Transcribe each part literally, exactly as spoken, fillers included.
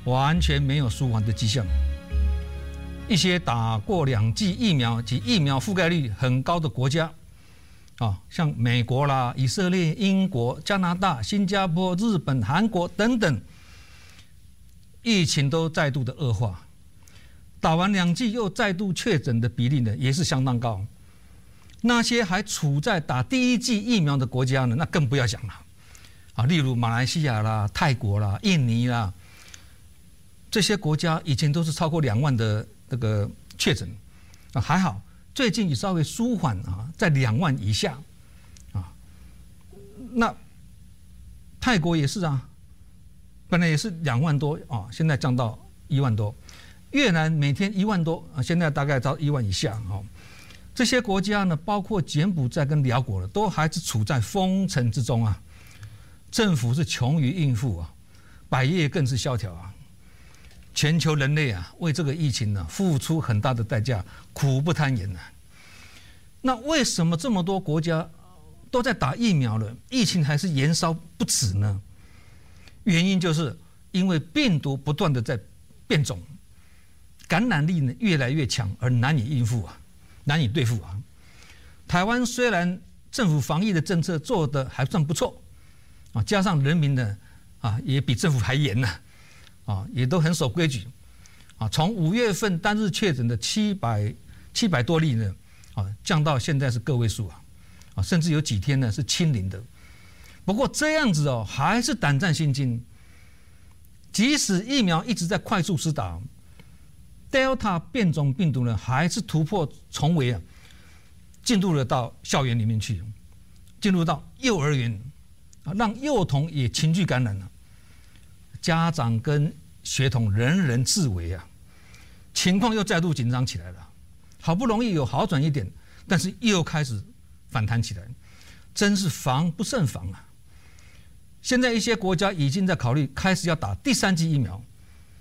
完全没有舒缓的迹象。一些打过两剂疫苗及疫苗覆盖率很高的国家，啊，像美国啦、以色列、英国、加拿大、新加坡、日本、韩国等等，疫情都再度的恶化。打完两剂又再度确诊的比例呢，也是相当高。那些还处在打第一剂疫苗的国家呢，那更不要讲了。啊，例如马来西亚啦、泰国啦、印尼啦，这些国家以前都是超过两万的这个确诊，啊，还好最近也稍微舒缓啊，在两万以下，啊，那泰国也是啊，本来也是两万多啊，现在降到一万多。越南每天一万多啊，现在大概到一万以下啊。这些国家呢，包括柬埔寨跟辽国了，都还是处在封城之中啊。政府是穷于应付啊，百业更是萧条啊。全球人类啊，为这个疫情呢，付出很大的代价，苦不堪言呐。那为什么这么多国家都在打疫苗了，疫情还是延烧不止呢？原因就是因为病毒不断的在变种。感染力呢越来越强，而难以应付啊，难以对付啊。台湾虽然政府防疫的政策做得还算不错啊，加上人民呢啊也比政府还严呢啊，也都很守规矩啊。从五月份单日确诊的七百七百多例呢啊，降到现在是个位数啊啊，甚至有几天呢是清零的。不过这样子哦，还是胆战心惊。即使疫苗一直在快速施打。Delta 变种病毒呢，还是突破重围啊，进入了到校园里面去，进入到幼儿园啊，让幼童也群聚感染了。家长跟学童人人自危啊，情况又再度紧张起来了。好不容易有好转一点，但是又开始反弹起来，真是防不胜防啊！现在一些国家已经在考虑开始要打第三剂疫苗。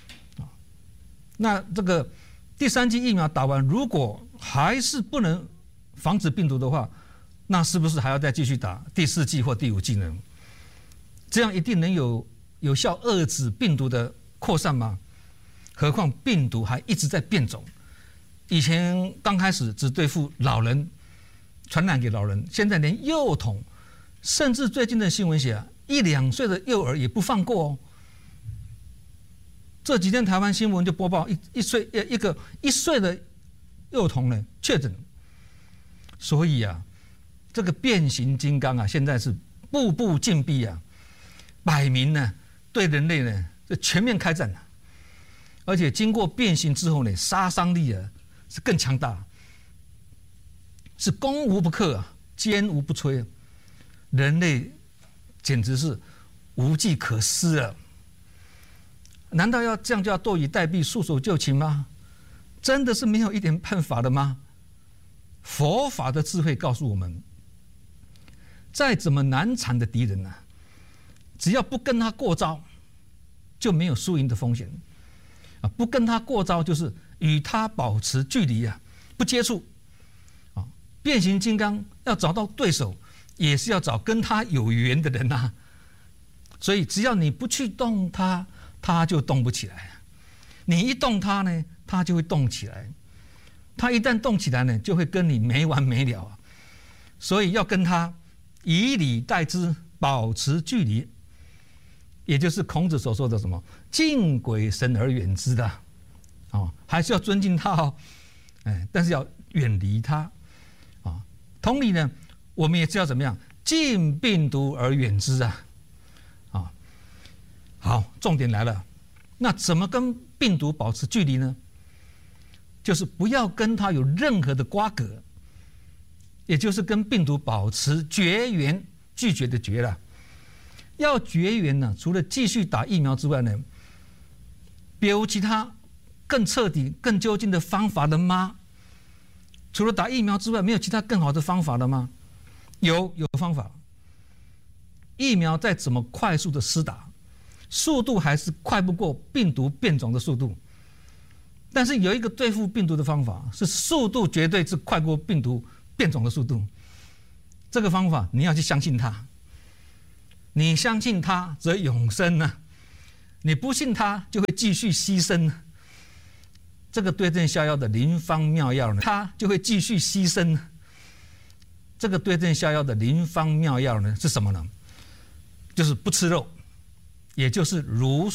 那这个第三剂疫苗打完，如果还是不能防止病毒的话，那是不是还要再继续打第四剂或第五剂呢？这样一定能有有效遏制病毒的扩散吗？何况病毒还一直在变种，以前刚开始只对付老人，传染给老人，现在连幼童，甚至最近的新闻写啊，一两岁的幼儿也不放过哦。这几天台湾新闻就播报一一岁一个一岁的幼童呢确诊，所以啊，这个变形金刚啊，现在是步步进逼啊，摆明呢对人类呢是全面开战了，而且经过变形之后呢，杀伤力啊是更强大，是攻无不克啊，坚无不摧，人类简直是无计可施了。难道要这样就要坐以待毙、束手就擒吗？真的是没有一点办法的吗？佛法的智慧告诉我们，再怎么难缠的敌人呢、啊，只要不跟他过招，就没有输赢的风险啊！不跟他过招，就是与他保持距离啊，不接触啊。变形金刚要找到对手，也是要找跟他有缘的人啊。所以只要你不去动他，他就动不起来，你一动他呢，他就会动起来。他一旦动起来呢，就会跟你没完没了啊！所以要跟他以礼待之，保持距离，也就是孔子所说的什么“敬鬼神而远之”的哦，还是要尊敬他哦，哎，但是要远离他啊。同理呢，我们也是要怎么样敬病毒而远之啊！啊，好，重点来了，那怎么跟病毒保持距离呢？就是不要跟它有任何的瓜葛，也就是跟病毒保持绝缘，拒绝的绝了。要绝缘呢，除了继续打疫苗之外呢，别无其他更彻底、更究竟的方法了吗？除了打疫苗之外，没有其他更好的方法了吗？有，有方法。疫苗再怎么快速的施打，速度还是快不过病毒变种的速度。但是有一个对付病毒的方法，是速度绝对是快过病毒变种的速度。这个方法你要去相信它，你相信它则永生呢、啊。 你不信他就会继续牺牲。这个对症下药的灵方妙药呢，他就会继续牺牲。这个对症下药的灵方妙药呢是什么呢？就是不吃肉，也就是茹